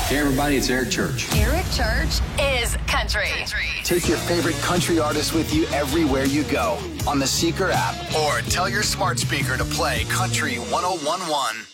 Hey everybody, it's Eric Church. Eric Church is country. Take your favorite country artist with you everywhere you go on the Seeker app or tell your smart speaker to play Country 1011.